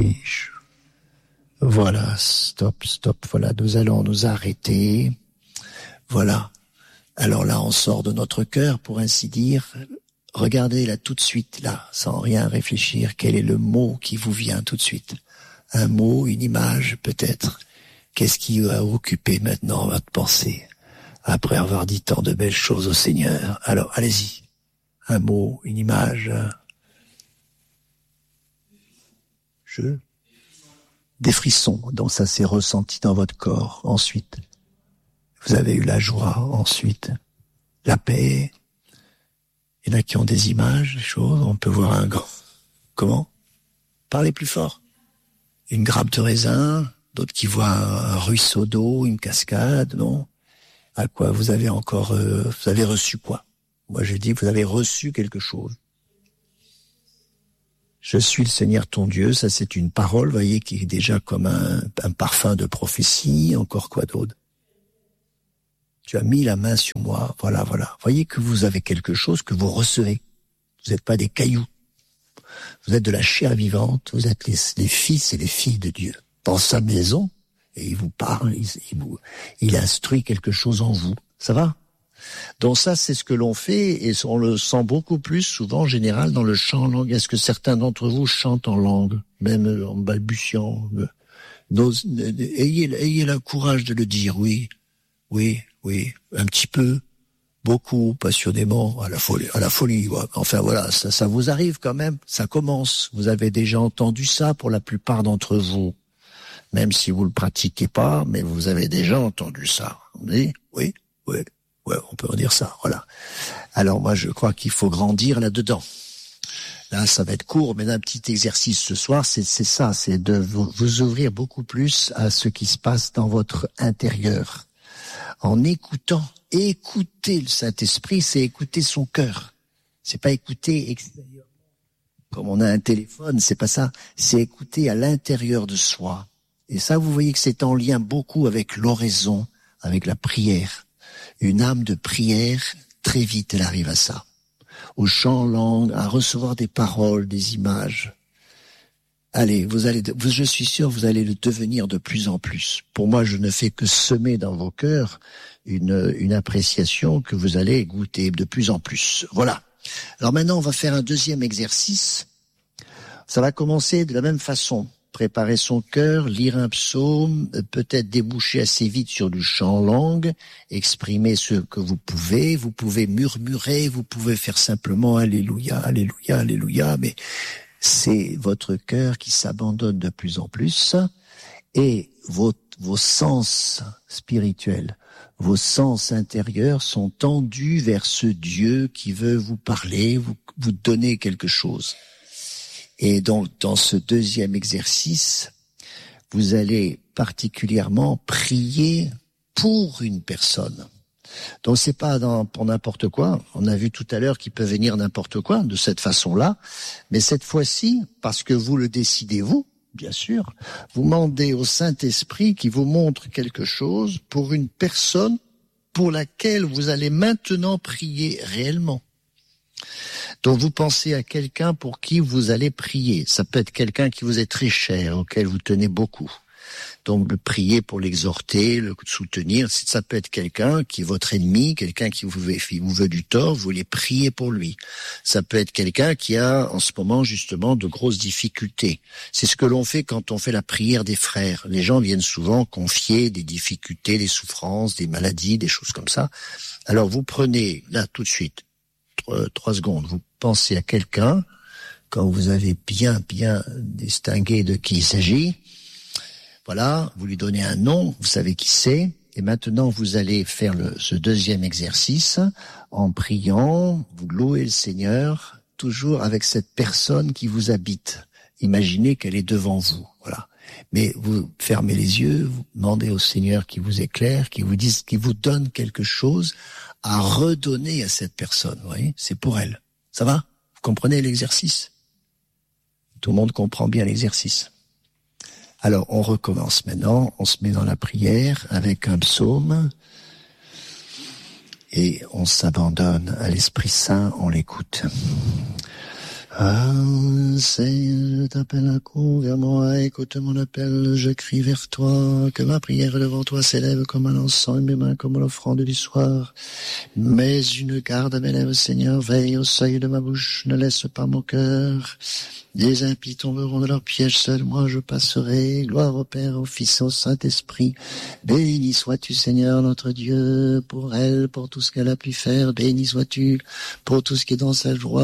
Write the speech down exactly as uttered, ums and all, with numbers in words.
fiche. Voilà, stop, stop, voilà, nous allons nous arrêter. Voilà. Alors là, on sort de notre cœur, pour ainsi dire. Regardez là tout de suite, là, sans rien réfléchir, quel est le mot qui vous vient tout de suite. Un mot, une image, peut-être. Qu'est-ce qui va occuper maintenant votre pensée, après avoir dit tant de belles choses au Seigneur? Alors, allez-y. Un mot, une image. Je... Des frissons, donc ça s'est ressenti dans votre corps. Ensuite, vous avez eu la joie. Ensuite, la paix. Il y en a qui ont des images, des choses. On peut voir un grand... Comment? Parlez plus fort. Une grappe de raisin. D'autres qui voient un ruisseau d'eau, une cascade, non? À quoi vous avez encore... Euh, vous avez reçu quoi? Moi, je dis, vous avez reçu quelque chose. Je suis le Seigneur ton Dieu. Ça, c'est une parole, vous voyez, qui est déjà comme un, un parfum de prophétie. Encore quoi d'autre? Tu as mis la main sur moi, voilà, voilà. Voyez que vous avez quelque chose que vous recevez. Vous n'êtes pas des cailloux. Vous êtes de la chair vivante, vous êtes les, les fils et les filles de Dieu. Dans sa maison, et il vous parle, il, il, vous, il instruit quelque chose en vous. Ça va? Donc ça, c'est ce que l'on fait, et on le sent beaucoup plus souvent, en général, dans le chant en langue. Est-ce que certains d'entre vous chantent en langue, même en balbutiant? N'ose, ayez, ayez le courage de le dire, oui, oui. Oui, un petit peu, beaucoup, passionnément, à la folie, à la folie. Ouais. Enfin voilà, ça, ça vous arrive quand même, ça commence. Vous avez déjà entendu ça pour la plupart d'entre vous, même si vous le pratiquez pas, mais vous avez déjà entendu ça. Oui, oui, oui, ouais, on peut en dire ça. Voilà. Alors moi, je crois qu'il faut grandir là-dedans. Là, ça va être court, mais un petit exercice ce soir, c'est, c'est ça, c'est de vous, vous ouvrir beaucoup plus à ce qui se passe dans votre intérieur. En écoutant, écouter le Saint-Esprit, c'est écouter son cœur. C'est pas écouter extérieurement. Comme on a un téléphone, c'est pas ça. C'est écouter à l'intérieur de soi. Et ça, vous voyez que c'est en lien beaucoup avec l'oraison, avec la prière. Une âme de prière, très vite, elle arrive à ça. Au chant en langue, à recevoir des paroles, des images. Allez, vous allez, je suis sûr, vous allez le devenir de plus en plus. Pour moi, je ne fais que semer dans vos cœurs une, une appréciation que vous allez goûter de plus en plus. Voilà. Alors maintenant, on va faire un deuxième exercice. Ça va commencer de la même façon. Préparer son cœur, lire un psaume, peut-être déboucher assez vite sur du chant en langue, exprimer ce que vous pouvez. Vous pouvez murmurer, vous pouvez faire simplement Alléluia, Alléluia, Alléluia, mais c'est votre cœur qui s'abandonne de plus en plus et vos, vos sens spirituels, vos sens intérieurs sont tendus vers ce Dieu qui veut vous parler, vous, vous donner quelque chose. Et donc, dans ce deuxième exercice, vous allez particulièrement prier pour une personne. Donc c'est pas dans, pour n'importe quoi. On a vu tout à l'heure qu'il peut venir n'importe quoi de cette façon-là. Mais cette fois-ci, parce que vous le décidez vous, bien sûr, vous demandez au Saint-Esprit qui vous montre quelque chose pour une personne pour laquelle vous allez maintenant prier réellement. Donc vous pensez à quelqu'un pour qui vous allez prier. Ça peut être quelqu'un qui vous est très cher, auquel vous tenez beaucoup. Donc, le prier pour l'exhorter, le soutenir, ça peut être quelqu'un qui est votre ennemi, quelqu'un qui vous veut, vous veut du tort, vous voulez prier pour lui. Ça peut être quelqu'un qui a, en ce moment, justement, de grosses difficultés. C'est ce que l'on fait quand on fait la prière des frères. Les gens viennent souvent confier des difficultés, des souffrances, des maladies, des choses comme ça. Alors, vous prenez, là, tout de suite, trois, trois secondes, vous pensez à quelqu'un, quand vous avez bien, bien distingué de qui il s'agit. Voilà, vous lui donnez un nom, vous savez qui c'est, et maintenant vous allez faire le, ce deuxième exercice en priant, vous louez le Seigneur, toujours avec cette personne qui vous habite. Imaginez qu'elle est devant vous, voilà. Mais vous fermez les yeux, vous demandez au Seigneur qui vous éclaire, qui vous dise, qui vous donne quelque chose à redonner à cette personne, vous voyez, c'est pour elle. Ça va? Vous comprenez l'exercice? Tout le monde comprend bien l'exercice. Alors, on recommence maintenant, on se met dans la prière avec un psaume et on s'abandonne à l'Esprit Saint, on l'écoute. Ah, Seigneur, je t'appelle à court vers moi, écoute mon appel, je crie vers toi, que ma prière devant toi s'élève comme un encens et mes mains comme l'offrande du soir. Mais une garde à mes lèvres, Seigneur, veille au seuil de ma bouche, ne laisse pas mon cœur. Des impies tomberont de leur piège, seul moi je passerai. Gloire au Père, au Fils, au Saint-Esprit. Béni sois-tu, Seigneur, notre Dieu, pour elle, pour tout ce qu'elle a pu faire. Béni sois-tu pour tout ce qui est dans sa joie.